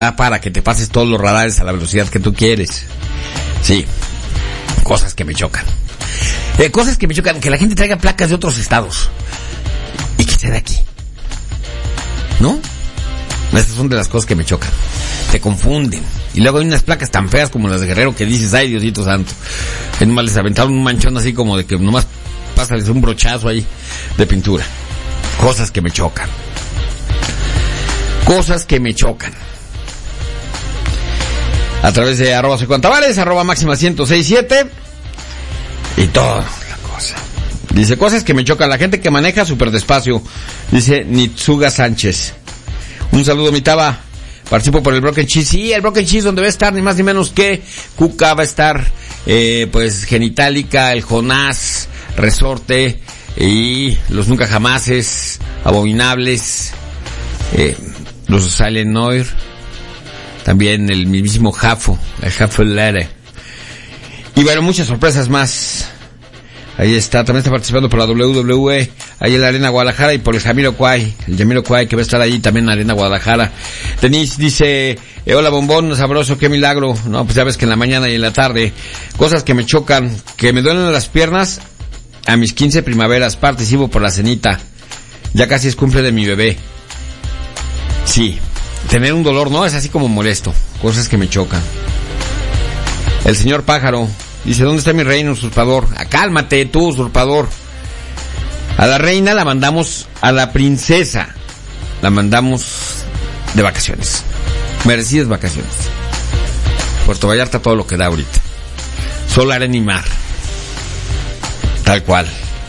para que te pases todos los radares a la velocidad que tú quieres. Sí, cosas que me chocan. Cosas que me chocan, que la gente traiga placas de otros estados y que sea de aquí, ¿no? Estas son de las cosas que me chocan. Te confunden. Y luego hay unas placas tan feas como las de Guerrero que dices, ay, Diosito santo. Que nomás les aventaron un manchón así como de que nomás pásales un brochazo ahí de pintura. Cosas que me chocan. Cosas que me chocan. A través de @soyjuantavares, @máxima 1067 y toda la cosa. Dice, cosas que me chocan, la gente que maneja súper despacio. Dice Nitsuga Sánchez. Un saludo, mi Taba. Participo por el Broken Cheese. Sí, el Broken Cheese, donde va a estar ni más ni menos que Cuca, va a estar pues Genitalica, el Jonás, Resorte y los Nunca Jamases, Abominables, los Silent Noir. También el mismísimo Jafo, el Jafo Lere. Y bueno, muchas sorpresas más. Ahí está, también está participando por la WWE, ahí en la Arena Guadalajara, y por el Jamiroquai que va a estar ahí también en la Arena Guadalajara. Denise dice, hola bombón, sabroso, qué milagro. No, pues ya ves que en la mañana y en la tarde, cosas que me chocan, que me duelen las piernas a mis 15 primaveras, participo por la cenita. Ya casi es cumple de mi bebé. Sí. Tener un dolor, ¿no? Es así como molesto. Cosas que me chocan. El señor Pájaro dice, ¿dónde está mi reina, usurpador? Cálmate tú, usurpador. A la reina la mandamos, a la princesa la mandamos de vacaciones. Merecidas vacaciones. Puerto Vallarta todo lo que da ahorita. Sol, arena y mar. Tal cual.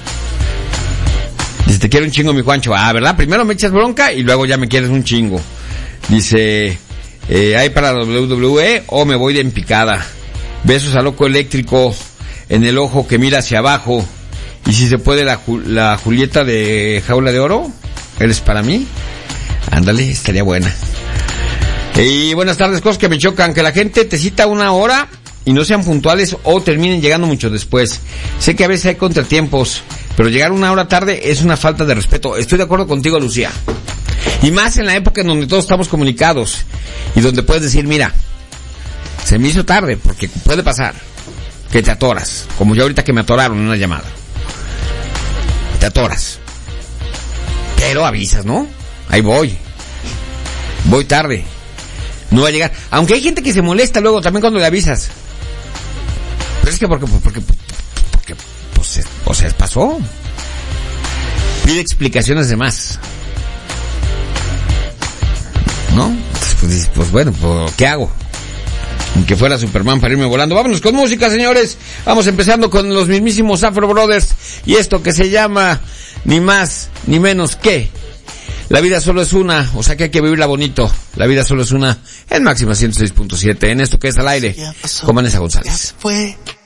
Dice, te quiero un chingo, mi Juancho. Ah, ¿verdad? Primero me echas bronca y luego ya me quieres un chingo. Dice, ¿hay para WWE o me voy de empicada? Besos a loco eléctrico en el ojo que mira hacia abajo. Y si se puede la Julieta de Jaula de Oro, ¿eres para mí? Ándale, estaría buena. Y buenas tardes, cosas que me chocan, que la gente te cita una hora y no sean puntuales o terminen llegando mucho después. Sé que a veces hay contratiempos, pero llegar una hora tarde es una falta de respeto. Estoy de acuerdo contigo, Lucía. Y más en la época en donde todos estamos comunicados y donde puedes decir, mira, se me hizo tarde, porque puede pasar que te atoras, como yo ahorita que me atoraron en una llamada. Te atoras. Pero avisas, ¿no? Ahí voy tarde. No va a llegar. Aunque hay gente que se molesta luego también cuando le avisas. Pero es que porque pues, o sea, pasó. Pide explicaciones de más. ¿No? Pues bueno, pues, ¿qué hago? Aunque fuera Superman para irme volando. Vámonos con música, señores. Vamos empezando con los mismísimos Afro Brothers. Y esto que se llama ni más ni menos que La vida solo es una, o sea que hay que vivirla bonito. La vida solo es una en máxima 106.7. En esto que es al aire con Vanessa González. Ya fue.